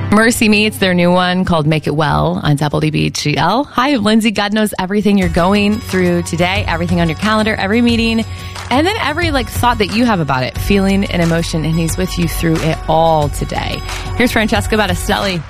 Mercy Meets, their new one called Make It Well on WBGL. Hi, Lindsay. God knows everything you're going through today, everything on your calendar, every meeting, and then every thought that you have about it, feeling and emotion, and he's with you through it all today. Here's Francesca Battistelli.